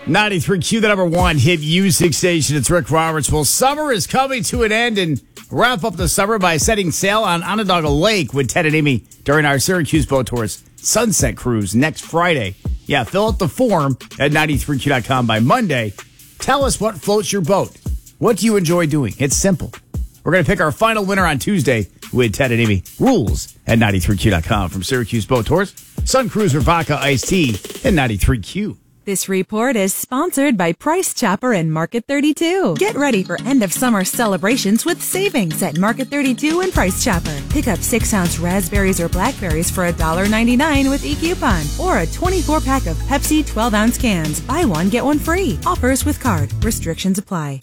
93Q, the number one hit music station. It's Rick Roberts. Well, summer is coming to an end, and wrap up the summer by setting sail on Onondaga Lake with Ted and Amy during our Syracuse Boat Tours Sunset Cruise next Friday. Yeah, fill out the form at 93Q.com by Monday. Tell us what floats your boat. What do you enjoy doing? It's simple. We're going to pick our final winner on Tuesday with Ted and Amy. Rules at 93Q.com. From Syracuse Boat Tours, Sun Cruiser Vodka Iced Tea and 93Q. This report is sponsored by Price Chopper and Market 32. Get ready for end of summer celebrations with savings at Market 32 and Price Chopper. Pick up 6-ounce raspberries or blackberries for $1.99 with e-coupon, or a 24-pack of Pepsi 12-ounce cans. Buy one, get one free. Offers with card. Restrictions apply.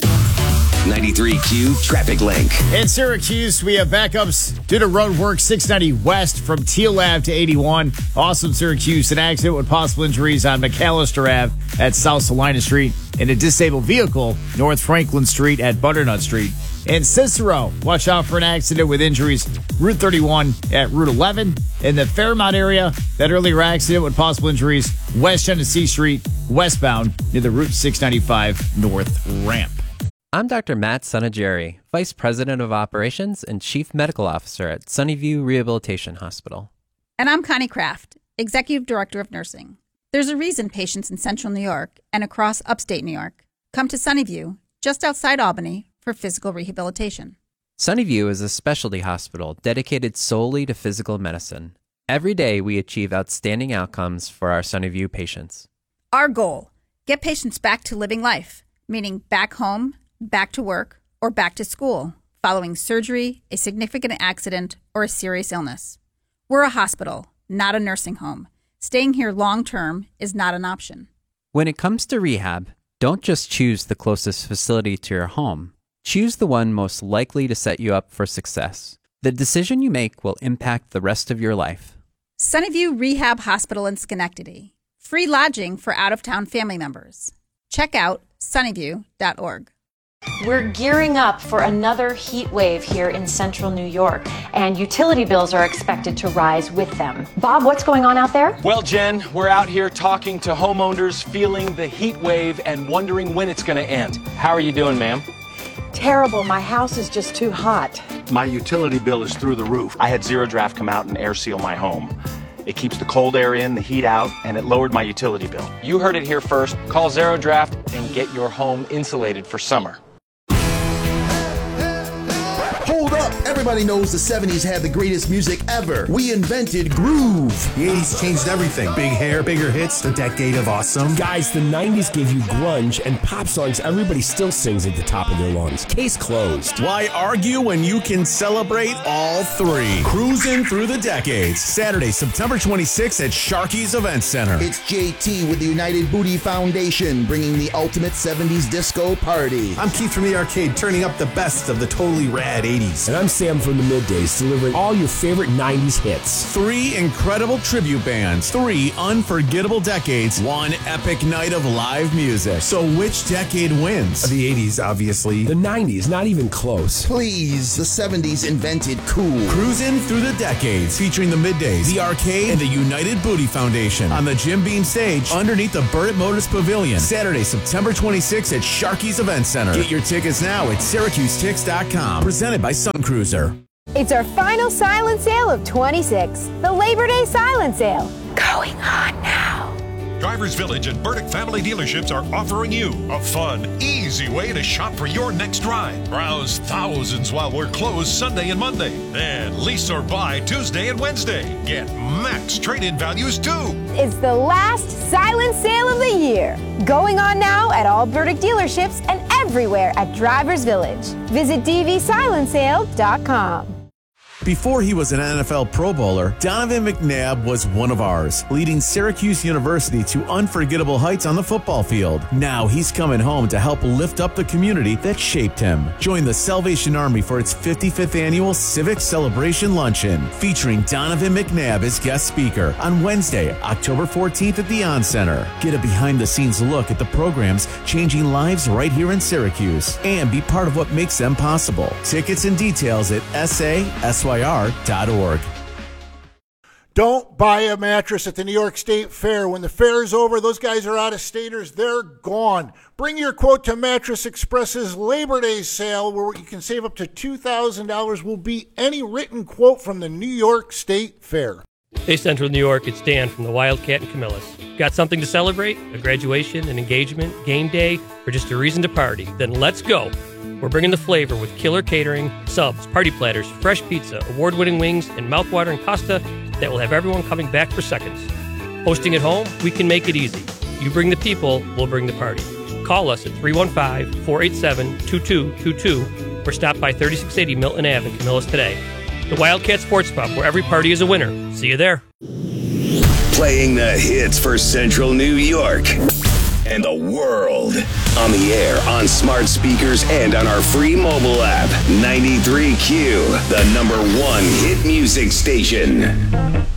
93Q Traffic Link. In Syracuse, we have backups due to road work 690 west from Teal Ave to 81. Also in Syracuse, an accident with possible injuries on McAllister Ave at South Salina Street, and a disabled vehicle North Franklin Street at Butternut Street. In Cicero, watch out for an accident with injuries Route 31 at Route 11. In the Fairmont area, that earlier accident with possible injuries West Genesee Street westbound near the Route 695 North ramp. I'm Dr. Matt Sunageri, Vice President of Operations and Chief Medical Officer at Sunnyview Rehabilitation Hospital. And I'm Connie Kraft, Executive Director of Nursing. There's a reason patients in Central New York and across upstate New York come to Sunnyview, just outside Albany, for physical rehabilitation. Sunnyview is a specialty hospital dedicated solely to physical medicine. Every day we achieve outstanding outcomes for our Sunnyview patients. Our goal, get patients back to living life, meaning back home, back to work, or back to school, following surgery, a significant accident, or a serious illness. We're a hospital, not a nursing home. Staying here long-term is not an option. When it comes to rehab, don't just choose the closest facility to your home. Choose the one most likely to set you up for success. The decision you make will impact the rest of your life. Sunnyview Rehab Hospital in Schenectady. Free lodging for out-of-town family members. Check out sunnyview.org. We're gearing up for another heat wave here in central New York, and utility bills are expected to rise with them. Bob, what's going on out there? Well, Jen, we're out here talking to homeowners, feeling the heat wave and wondering when it's going to end. How are you doing, ma'am? Terrible. My house is just too hot. My utility bill is through the roof. I had Zero Draft come out and air seal my home. It keeps the cold air in, the heat out, and it lowered my utility bill. You heard it here first. Call Zero Draft and get your home insulated for summer. Hold up! Everybody knows the 70s had the greatest music ever. We invented groove. The 80s changed everything. Big hair, bigger hits, the decade of awesome. Guys, the 90s gave you grunge and pop songs everybody still sings at the top of their lungs. Case closed. Why argue when you can celebrate all three? Cruising through the decades. Saturday, September 26th at Sharky's Event Center. It's JT with the United Booty Foundation, bringing the ultimate 70s disco party. I'm Keith from the Arcade, turning up the best of the totally rad 80s. And I'm Sam from the Middays, delivering all your favorite 90s hits. 3 incredible tribute bands, 3 unforgettable decades, 1 epic night of live music. So which decade wins? The 80s, obviously. The 90s, not even close. Please, the 70s invented cool. Cruising through the decades, featuring the Middays, the Arcade, and the United Booty Foundation on the Jim Beam stage underneath the Burt Motors Pavilion. Saturday, September 26th at Sharky's Event Center. Get your tickets now at SyracuseTix.com. Presented by Sun Cruiser. It's our final silent sale of 26, the Labor Day silent sale. Going on now. Drivers Village and Burdick Family Dealerships are offering you a fun, easy way to shop for your next ride. Browse thousands while we're closed Sunday and Monday. Then lease or buy Tuesday and Wednesday. Get max trade-in values too. It's the last silent sale of the year. Going on now at all Burdick dealerships and everywhere at Drivers Village. Visit dvsilentsale.com. Before he was an NFL Pro Bowler, Donovan McNabb was one of ours, leading Syracuse University to unforgettable heights on the football field. Now he's coming home to help lift up the community that shaped him. Join the Salvation Army for its 55th annual Civic Celebration Luncheon, featuring Donovan McNabb as guest speaker on Wednesday, October 14th at the On Center. Get a behind-the-scenes look at the programs changing lives right here in Syracuse, and be part of what makes them possible. Tickets and details at SASYR.org. Don't buy a mattress at the New York State Fair. When the fair is over, those guys are out-of-staters. They're gone. Bring your quote to Mattress Express's Labor Day sale, where you can save up to $2,000. Will beat any written quote from the New York State Fair. Hey, Central New York, it's Dan from the Wildcat in Camillus. Got something to celebrate? A graduation, an engagement, game day, or just a reason to party? Then let's go. We're bringing the flavor with killer catering, subs, party platters, fresh pizza, award-winning wings, and mouth-watering pasta that will have everyone coming back for seconds. Hosting at home, we can make it easy. You bring the people, we'll bring the party. Call us at 315-487-2222 or stop by 3680 Milton Ave in Camillus today. The Wildcat Sports Pub, where every party is a winner. See you there. Playing the hits for Central New York and the world. On the air, on smart speakers, and on our free mobile app. 93Q, the #1 hit music station.